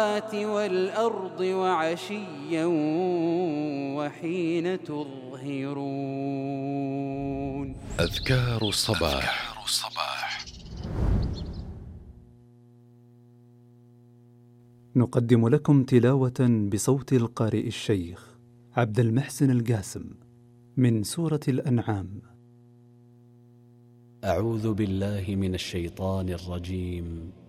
والأرض وعشيا وحين تظهرون. أذكار الصباح. نقدم لكم تلاوة بصوت القارئ الشيخ عبد المحسن القاسم من سورة الأنعام. أعوذ بالله من الشيطان الرجيم.